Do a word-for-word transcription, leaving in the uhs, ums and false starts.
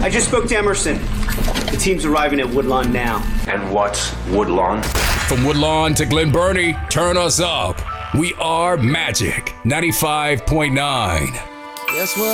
I just spoke to Emerson. The team's arriving at Woodlawn now. And what's Woodlawn? From Woodlawn to Glen Burnie, turn us up. We are Magic ninety-five point nine. Guess what?